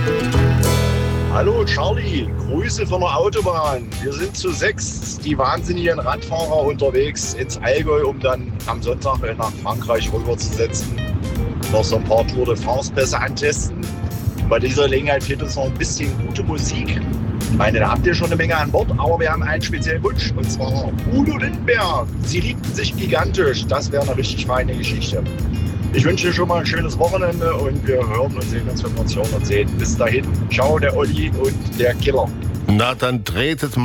Hallo Charlie, Grüße von der Autobahn. Wir sind zu 6, die wahnsinnigen Radfahrer unterwegs ins Allgäu, um dann am Sonntag nach Frankreich rüberzusetzen. Noch so ein paar Tour de France-Pässe antesten. Bei dieser Gelegenheit fehlt uns noch ein bisschen gute Musik. Ich meine, da habt ihr schon eine Menge an Bord, aber wir haben einen speziellen Wunsch, und zwar Udo Lindenberg. Sie liebten sich gigantisch. Das wäre eine richtig feine Geschichte. Ich wünsche dir schon mal ein schönes Wochenende und wir hören und sehen uns, wenn wir uns hören und sehen. Bis dahin, ciao, der Olli und der Killer. Na, dann dreht es mal.